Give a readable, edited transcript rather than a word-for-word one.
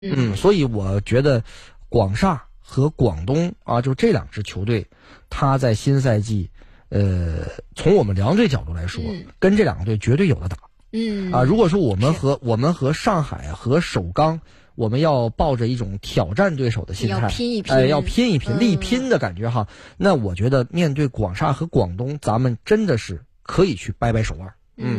所以我觉得广厦和广东啊，就这两支球队，他在新赛季，从我们两队角度来说，跟这两个队绝对有的打。如果说我们和上海和首钢，我们要抱着一种挑战对手的心态，要拼一拼，力拼的感觉哈。那我觉得面对广厦和广东，咱们真的是可以去掰掰手腕。